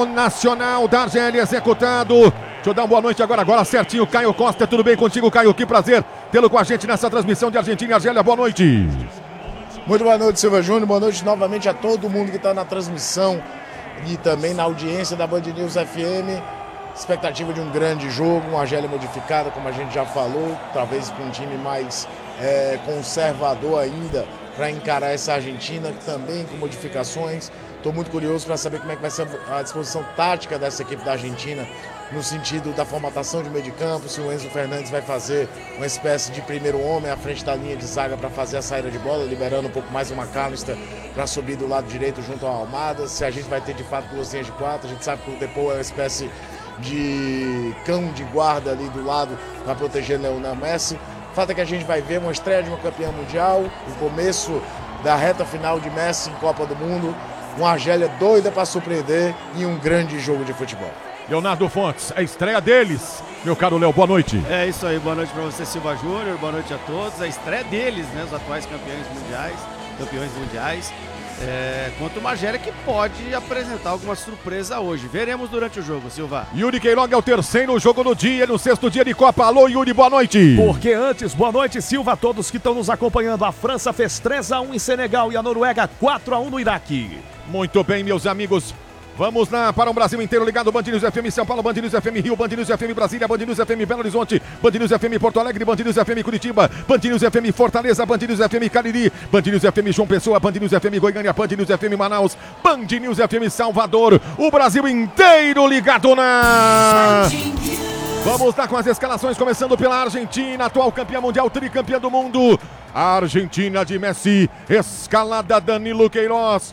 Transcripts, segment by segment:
do Nacional da Argélia executado. Deixa eu dar uma boa noite agora certinho, Caio Costa, tudo bem contigo, Caio? Que prazer tê-lo com a gente nessa transmissão de Argentina e Argélia, boa noite. Muito boa noite, Silva Júnior, boa noite novamente a todo mundo que está na transmissão e também na audiência da Band News FM. Expectativa de um grande jogo, uma Argélia modificada, como a gente já falou, talvez com um time mais conservador ainda para encarar essa Argentina, também com modificações. Estou muito curioso para saber como é que vai ser a disposição tática dessa equipe da Argentina, no sentido da formatação de meio de campo, se o Enzo Fernandes vai fazer uma espécie de primeiro homem à frente da linha de zaga para fazer a saída de bola, liberando um pouco mais o McAllister para subir do lado direito junto ao Almada, se a gente vai ter de fato duas linhas de quatro. A gente sabe que o Depou é uma espécie de cão de guarda ali do lado para proteger Lionel Messi. O fato é que a gente vai ver uma estreia de uma campeã mundial, o começo da reta final de Messi em Copa do Mundo, uma Argélia doida para surpreender e um grande jogo de futebol. Leonardo Fontes, a estreia deles. Meu caro Léo, boa noite. É isso aí, boa noite para você, Silva Júnior, boa noite a todos. A estreia deles, né, os atuais campeões mundiais. Contra uma Argélia que pode apresentar alguma surpresa hoje. Veremos durante o jogo, Silva. Yuri Queiroga é o terceiro jogo do dia, no sexto dia de Copa. Alô, Yuri, boa noite. Porque antes, boa noite, Silva, a todos que estão nos acompanhando. A França fez 3-1 em Senegal e a Noruega 4-1 no Iraque. Muito bem, meus amigos. Vamos lá para o Brasil inteiro ligado, Band News FM São Paulo, Band News FM Rio, Band News FM Brasília, Band News FM Belo Horizonte, Band News FM Porto Alegre, Band News FM Curitiba, Band News FM Fortaleza, Band News FM Cariri, Band News FM João Pessoa, Band News FM Goiânia, Band News FM Manaus, Band News FM Salvador, o Brasil inteiro ligado na... Vamos lá com as escalações, começando pela Argentina, atual campeã mundial, tricampeã do mundo, a Argentina de Messi, escalada Danilo Queiroz.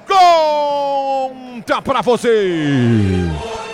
Conta pra você!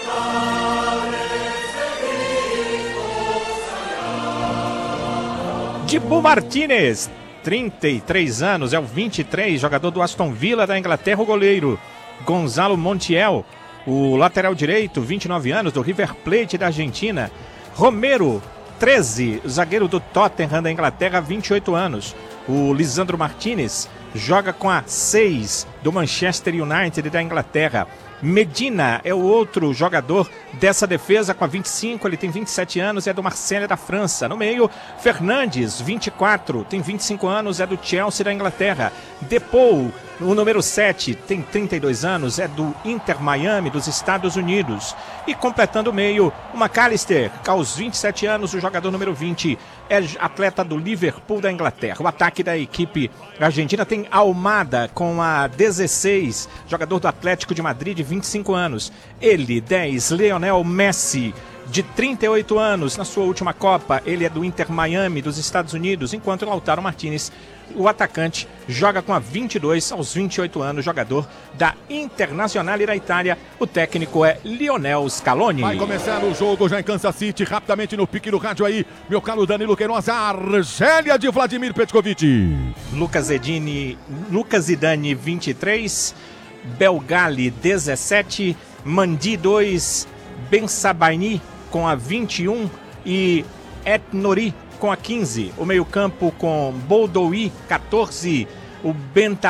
Dibu Martínez, 33 anos, é o 23, jogador do Aston Villa da Inglaterra, o goleiro. Gonzalo Montiel, o lateral direito, 29 anos, do River Plate da Argentina. Romero, 13, zagueiro do Tottenham da Inglaterra, 28 anos. O Lisandro Martínez joga com a 6 do Manchester United da Inglaterra. Medina é o outro jogador dessa defesa com a 25, ele tem 27 anos, é do Marselha da França. No meio, Fernandes, 24, tem 25 anos, é do Chelsea da Inglaterra. Depou, o número 7, tem 32 anos, é do Inter Miami dos Estados Unidos. E completando o meio, o McAllister, aos 27 anos, o jogador número 20, é atleta do Liverpool da Inglaterra. O ataque da equipe argentina tem Almada com a 16, jogador do Atlético de Madrid de 25 anos. Ele, 10, Lionel Messi, de 38 anos, na sua última Copa, ele é do Inter Miami dos Estados Unidos, enquanto o Lautaro Martínez, o atacante, joga com a 22 aos 28 anos, jogador da Internazionale da Itália. O técnico é Lionel Scaloni. Vai começar o jogo já em Kansas City, rapidamente no pique do rádio aí, meu caro Danilo Queiroz, a Argélia de Vladimir Petkovic. Lucas Zidane, 23, Belgali, 17, Mandi, 2, Ben Sabaini com a 21 e Etnori com a 15. O meio-campo com Boldoui, 14, o